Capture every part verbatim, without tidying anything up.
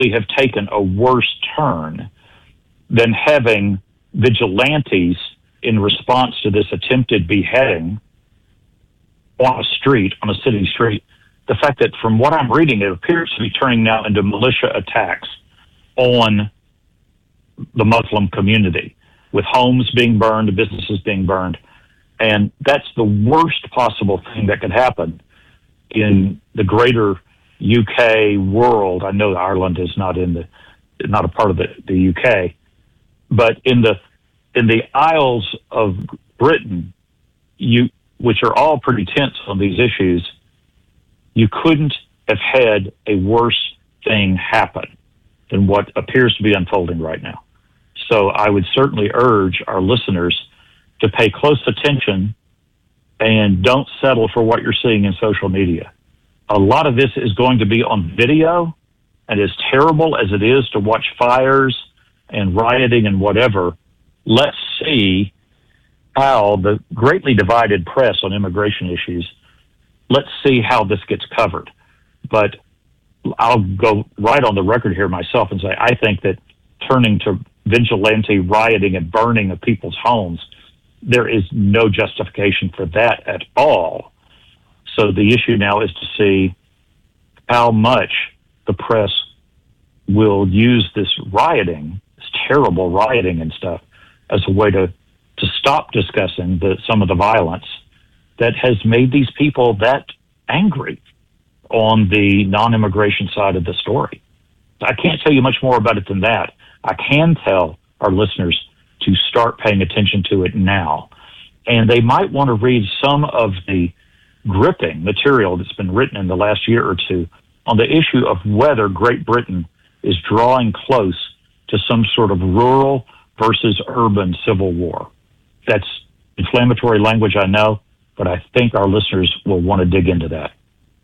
have taken a worse turn than having vigilantes in response to this attempted beheading on a street, on a city street. The fact that from what I'm reading, it appears to be turning now into militia attacks on the Muslim community, with homes being burned, businesses being burned. And that's the worst possible thing that could happen in the greater U K world. I know Ireland is not in the, not a part of the, the U K, but in the, in the Isles of Britain, you, which are all pretty tense on these issues, you couldn't have had a worse thing happen than what appears to be unfolding right now. So I would certainly urge our listeners to pay close attention and don't settle for what you're seeing in social media. A lot of this is going to be on video, and as terrible as it is to watch fires and rioting and whatever, let's see how the greatly divided press on immigration issues, let's see how this gets covered. But I'll go right on the record here myself and say I think that turning to vigilante rioting and burning of people's homes, there is no justification for that at all. So the issue now is to see how much the press will use this rioting, this terrible rioting and stuff, as a way to, to stop discussing the, some of the violence that has made these people that angry on the non-immigration side of the story. I can't tell you much more about it than that. I can tell our listeners to start paying attention to it now. And they might want to read some of the gripping material that's been written in the last year or two on the issue of whether Great Britain is drawing close to some sort of rural versus urban civil war. That's inflammatory language, I know, but I think our listeners will want to dig into that.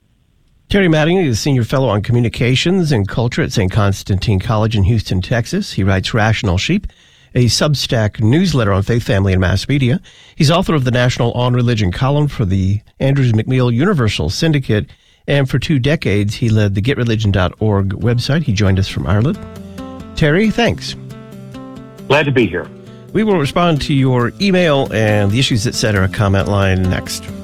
Terry Mattingly is a senior fellow on communications and culture at Saint Constantine College in Houston, Texas. He writes Rational Sheep, a Substack newsletter on faith, family, and mass media. He's author of the National On Religion column for the Andrews McMeel Universal Syndicate, and for two decades, he led the get religion dot org website. He joined us from Ireland. Terry, thanks. Glad to be here. We will respond to your email and the Issues Etc. comment line next.